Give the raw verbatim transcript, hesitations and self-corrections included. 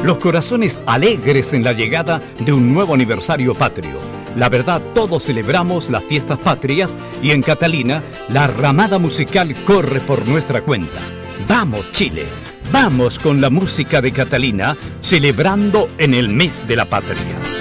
los corazones alegres en la llegada de un nuevo aniversario patrio. La verdad, todos celebramos las fiestas patrias y en Catalina la ramada musical corre por nuestra cuenta. ¡Vamos, Chile! ¡Vamos con la música de Catalina, celebrando en el mes de la patria!